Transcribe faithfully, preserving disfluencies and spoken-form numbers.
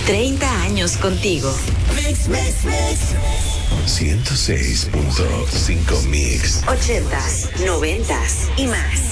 treinta años contigo. Mix, mix, mix. ciento seis punto cinco Mix. ochentas, noventas y más.